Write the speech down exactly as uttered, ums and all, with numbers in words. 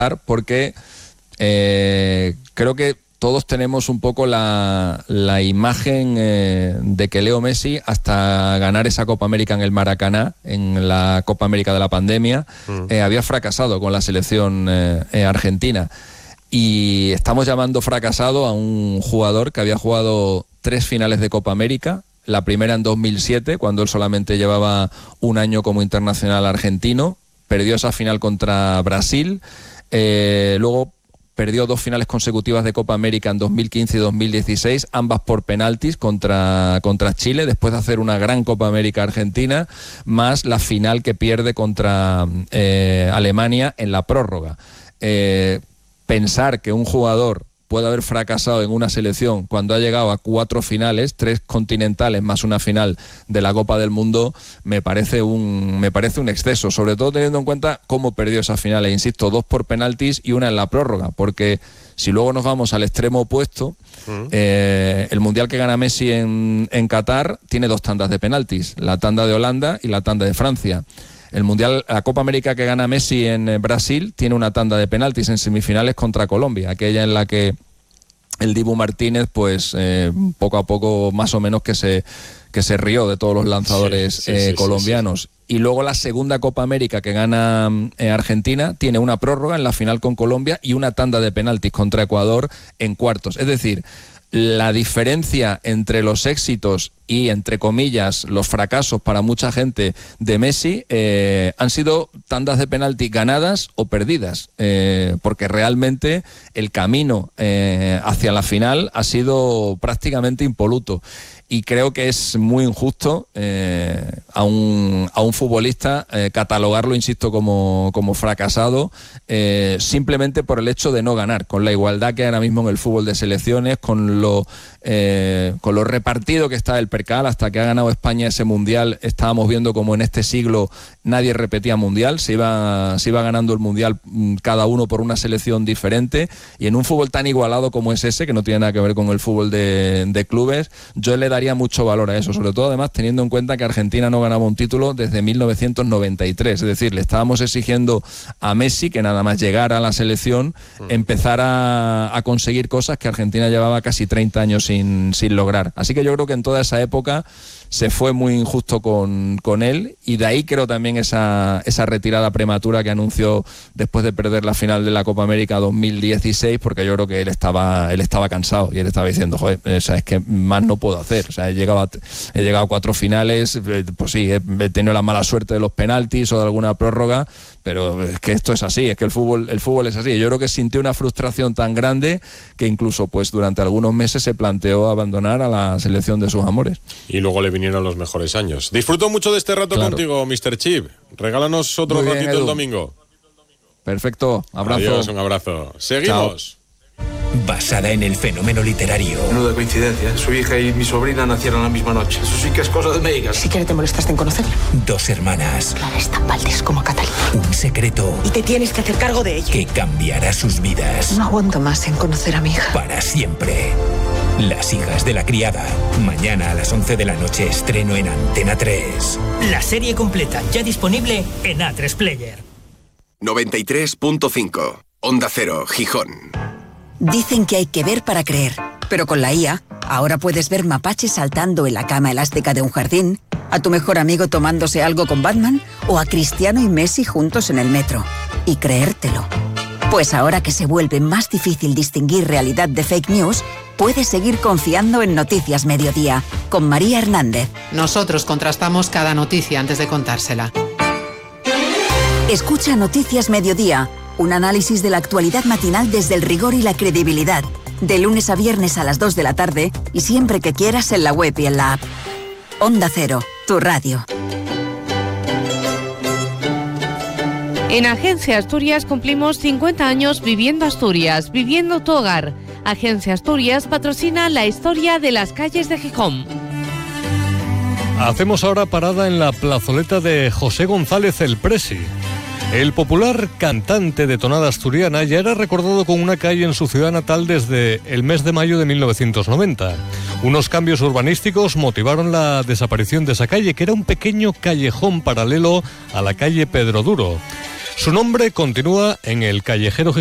porque eh, creo que todos tenemos un poco la, la imagen eh, de que Leo Messi, hasta ganar esa Copa América en el Maracaná, en la Copa América de la pandemia, mm. eh, había fracasado con la selección eh, eh, argentina. Y estamos llamando fracasado a un jugador que había jugado tres finales de Copa América, la primera en dos mil siete, cuando él solamente llevaba un año como internacional argentino, perdió esa final contra Brasil, eh, luego perdió dos finales consecutivas de Copa América en dos mil quince y dos mil dieciséis, ambas por penaltis contra, contra Chile, después de hacer una gran Copa América Argentina, más la final que pierde contra eh, Alemania en la prórroga. Eh, pensar que un jugador puede haber fracasado en una selección cuando ha llegado a cuatro finales, tres continentales más una final de la Copa del Mundo, me parece un me parece un exceso, sobre todo teniendo en cuenta cómo perdió esas finales, insisto, dos por penaltis y una en la prórroga, porque si luego nos vamos al extremo opuesto, uh-huh. eh, el Mundial que gana Messi en, en Qatar tiene dos tandas de penaltis, la tanda de Holanda y la tanda de Francia. El Mundial, la Copa América que gana Messi en Brasil tiene una tanda de penaltis en semifinales contra Colombia, aquella en la que el Dibu Martínez, pues eh, poco a poco más o menos que se, que se rió de todos los lanzadores sí, sí, eh, sí, colombianos. Sí, sí. Y luego la segunda Copa América que gana eh, Argentina tiene una prórroga en la final con Colombia y una tanda de penaltis contra Ecuador en cuartos. Es decir, la diferencia entre los éxitos y, entre comillas, los fracasos para mucha gente de Messi eh, han sido tandas de penalti ganadas o perdidas, eh, porque realmente el camino eh, hacia la final ha sido prácticamente impoluto. Y creo que es muy injusto eh, a, un, a un futbolista eh, catalogarlo, insisto, como, como fracasado, eh, simplemente por el hecho de no ganar, con la igualdad que hay ahora mismo en el fútbol de selecciones, con lo, eh, con lo repartido que está el percal. Hasta que ha ganado España ese Mundial, estábamos viendo como en este siglo nadie repetía Mundial, se iba, se iba ganando el Mundial cada uno por una selección diferente, y en un fútbol tan igualado como es ese, que no tiene nada que ver con el fútbol de, de clubes, yo le daría mucho valor a eso, sobre todo además teniendo en cuenta que Argentina no ganaba un título desde mil novecientos noventa y tres, es decir, le estábamos exigiendo a Messi que nada más llegara a la selección empezara a conseguir cosas que Argentina llevaba casi treinta años sin, sin lograr. Así que yo creo que en toda esa época se fue muy injusto con, con él, y de ahí creo también esa, esa retirada prematura que anunció después de perder la final de la Copa América dos mil dieciséis, porque yo creo que él estaba él estaba cansado y él estaba diciendo, joder, o sea, es que más no puedo hacer, o sea, he llegado a, he llegado a cuatro finales, pues sí, he, he tenido la mala suerte de los penaltis o de alguna prórroga, pero es que esto es así, es que el fútbol el fútbol es así. Yo creo que sintió una frustración tan grande que incluso pues durante algunos meses se planteó abandonar a la selección de sus amores. Y luego le vinieron los mejores años. Disfruto mucho de este rato claro. contigo, mister Chip. Regálanos otro Muy ratito bien, el domingo. Perfecto, abrazo. Adiós, un abrazo. Seguimos. Chao. Basada en el fenómeno literario. Menuda coincidencia. Su hija y mi sobrina nacieron la misma noche. Eso sí que es cosa de médicas. Si quiere te molestaste en conocerla. Dos hermanas. Clara es tan Valdés como Catalina. Un secreto. Y te tienes que hacer cargo de ella. Que cambiará sus vidas. No aguanto más en conocer a mi hija. Para siempre. Las hijas de la criada. Mañana a las once de la noche estreno en Antena tres. La serie completa ya disponible en A tres Player. noventa y tres punto cinco. Onda Cero, Gijón. Dicen que hay que ver para creer, pero con la I A, ahora puedes ver mapaches saltando en la cama elástica de un jardín, a tu mejor amigo tomándose algo con Batman, o a Cristiano y Messi juntos en el metro. Y creértelo. Pues ahora que se vuelve más difícil distinguir realidad de fake news, puedes seguir confiando en Noticias Mediodía, con María Hernández. Nosotros contrastamos cada noticia antes de contársela. Escucha Noticias Mediodía, un análisis de la actualidad matinal desde el rigor y la credibilidad. De lunes a viernes a las dos de la tarde y siempre que quieras en la web y en la app. Onda Cero, tu radio. En Agencia Asturias cumplimos cincuenta años viviendo Asturias, viviendo tu hogar. Agencia Asturias patrocina la historia de las calles de Gijón. Hacemos ahora parada en la plazoleta de José González el Presi. El popular cantante de tonada asturiana ya era recordado con una calle en su ciudad natal desde el mes de mayo de mil novecientos noventa. Unos cambios urbanísticos motivaron la desaparición de esa calle, que era un pequeño callejón paralelo a la calle Pedro Duro. Su nombre continúa en el callejero